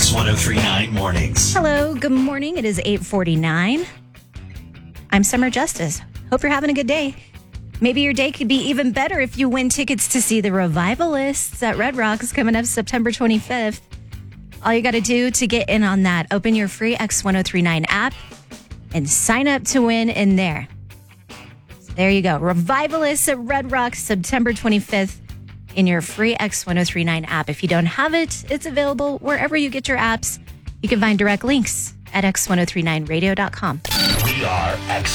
X1039 Mornings. Hello, good morning. It is 8:49. I'm Summer Justice. Hope you're having a good day. Maybe your day could be even better if you win tickets to see the Revivalists at Red Rocks coming up September 25th. All you got to do to get in on that, open your free X1039 app and sign up to win in there. So there you go. Revivalists at Red Rocks September 25th in your free X1039 app. If you don't have it, it's available wherever you get your apps. You can find direct links at x1039radio.com. We are X